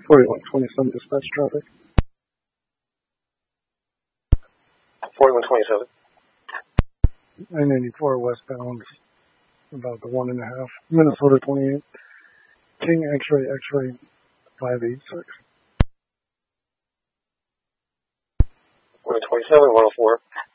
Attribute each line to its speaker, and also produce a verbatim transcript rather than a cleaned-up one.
Speaker 1: forty-one twenty-seven dispatch traffic.
Speaker 2: forty-one twenty-seven.
Speaker 1: nine ninety-four westbound, about the one and a half. Minnesota twenty-eight. King X-ray X-ray five eight six.
Speaker 2: forty-one twenty-seven, one oh four.